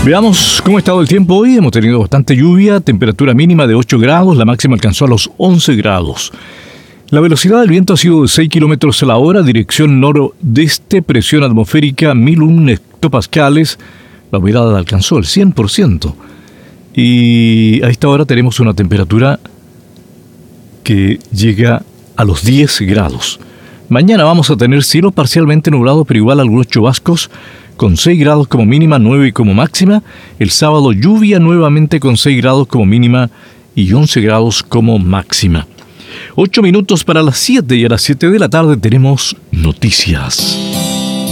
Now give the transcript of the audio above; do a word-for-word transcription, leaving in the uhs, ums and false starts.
Veamos cómo ha estado el tiempo hoy. Hemos tenido bastante lluvia, temperatura mínima de ocho grados, la máxima alcanzó a los once grados. La velocidad del viento ha sido de seis kilómetros a la hora, dirección nordeste, presión atmosférica mil uno hectopascales, la humedad alcanzó el cien por ciento. Y a esta hora tenemos una temperatura que llega a los diez grados. Mañana vamos a tener cielo parcialmente nublado, pero igual algunos chubascos, con seis grados como mínima, nueve como máxima. El sábado lluvia nuevamente con seis grados como mínima y once grados como máxima. ocho minutos para las siete, y a las siete de la tarde tenemos noticias.